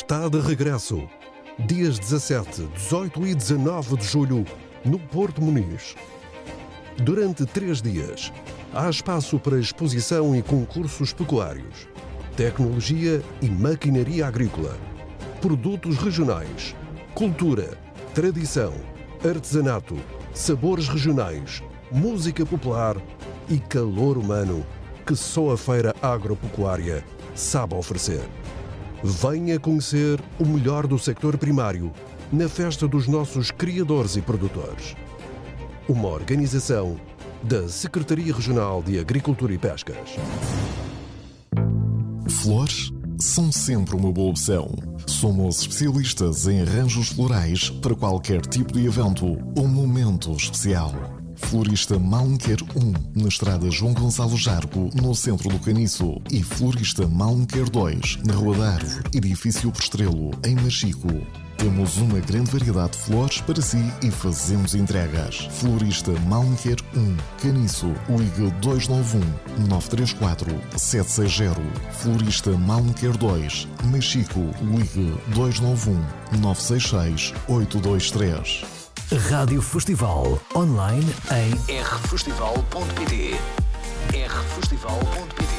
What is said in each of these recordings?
está de regresso. Dias 17, 18 e 19 de julho, no Porto Muniz. Durante 3 dias, há espaço para exposição e concursos pecuários, tecnologia e maquinaria agrícola, produtos regionais, cultura, tradição, artesanato, sabores regionais, música popular e calor humano que só a Feira Agropecuária sabe oferecer. Venha conhecer o melhor do sector primário na festa dos nossos criadores e produtores. Uma organização da Secretaria Regional de Agricultura e Pescas. Flores são sempre uma boa opção. Somos especialistas em arranjos florais para qualquer tipo de evento ou momento especial. Florista Malmequer 1, na estrada João Gonçalo Jargo, no centro do Caniço. E Florista Malmequer 2, na Rua da Árvore, edifício Postrelo, em Machico. Temos uma grande variedade de flores para si e fazemos entregas. Florista Malmequer 1, Caniço, ligue 291-934-760. Florista Malmequer 2, Machico, ligue 291-966-823. Rádio Festival, online em rfestival.pt. rfestival.pt.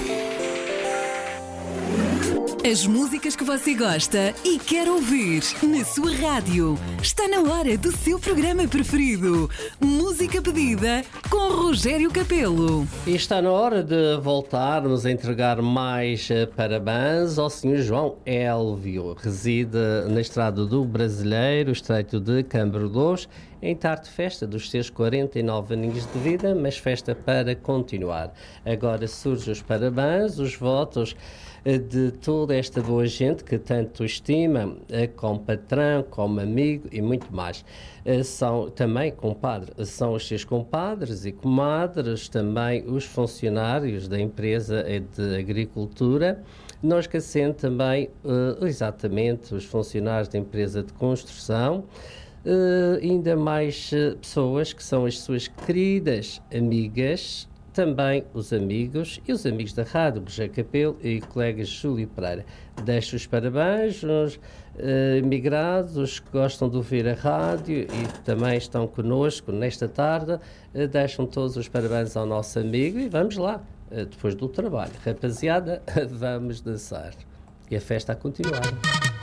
As músicas que você gosta e quer ouvir na sua rádio. Está na hora do seu programa preferido. Música pedida com Rogério Capelo. E está na hora de voltarmos a entregar mais parabéns ao Sr. João Elvio. Reside na Estrada do Brasileiro, Estreito de Cambordós, em tarde festa dos seus 49 aninhos de vida, mas festa para continuar. Agora surgem os parabéns, os votos de toda esta boa gente que tanto estima, como patrão, como amigo e muito mais. São também compadres, são os seus compadres e comadres, também os funcionários da empresa de agricultura, não esquecendo também exatamente os funcionários da empresa de construção, ainda mais pessoas que são as suas queridas amigas, também os amigos e os amigos da Rádio Rogério Capelo e colegas Júlio Pereira. Deixo os parabéns aos imigrados, os que gostam de ouvir a rádio e também estão connosco nesta tarde. Deixam todos os parabéns ao nosso amigo e vamos lá, depois do trabalho. Rapaziada, vamos dançar. E a festa a continuar.